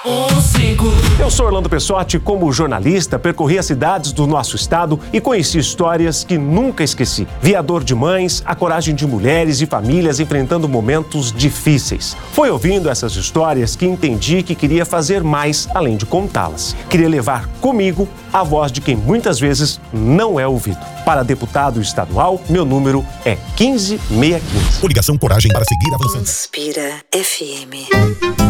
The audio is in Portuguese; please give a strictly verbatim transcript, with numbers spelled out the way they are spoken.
Eu sou Orlando Pessotti, como jornalista, percorri as cidades do nosso estado e conheci histórias que nunca esqueci. Vi a dor de mães, a coragem de mulheres e famílias enfrentando momentos difíceis. Foi ouvindo essas histórias que entendi que queria fazer mais além de contá-las. Queria levar comigo a voz de quem muitas vezes não é ouvido. Para deputado estadual, meu número é quinze seiscentos e quinze. Coligação Coragem para seguir avançando. Inspira F M.